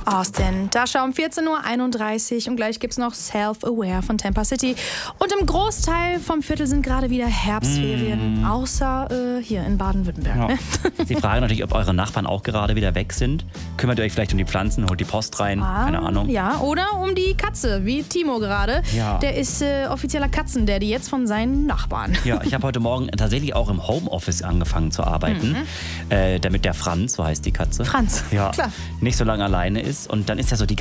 Austin. Da schauen um 14:31 Uhr und gleich gibt es noch Self-Aware von Tampa City. Und im Großteil vom Viertel sind gerade wieder Herbstferien, außer hier in Baden-Württemberg. Ja. Ne? Sie fragen natürlich, ob eure Nachbarn auch gerade wieder weg sind. Kümmert ihr euch vielleicht um die Pflanzen, holt die Post rein, keine Ahnung. Ja, oder um die Katze, wie Timo gerade. Ja. Der ist offizieller Katzendaddy jetzt von seinen Nachbarn. Ja, ich habe heute Morgen tatsächlich auch im Homeoffice angefangen zu arbeiten, damit der Franz, so heißt die Katze, Franz, ja, klar. nicht so lange alleine ist. Und dann ist ja so die